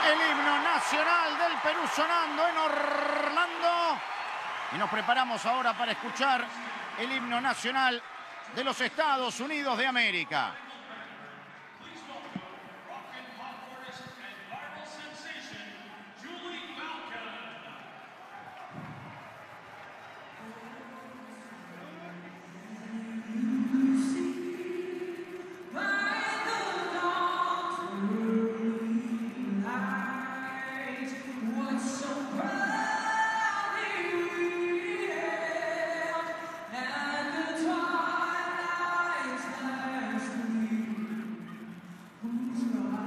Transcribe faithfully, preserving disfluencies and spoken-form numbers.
El himno nacional del Perú sonando en Orlando. Y nos preparamos ahora para escuchar el himno nacional de los Estados Unidos de América.